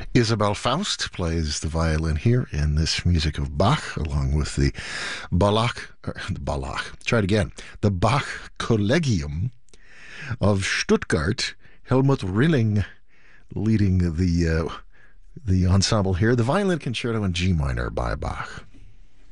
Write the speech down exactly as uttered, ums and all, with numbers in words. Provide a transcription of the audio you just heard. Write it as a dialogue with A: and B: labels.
A: Isabel Faust plays the violin here in this music of Bach, along with the Balach, er, the Balach, try it again, the Bach Collegium of Stuttgart. Helmut Rilling leading the uh, the ensemble here, the Violin Concerto in G minor by Bach.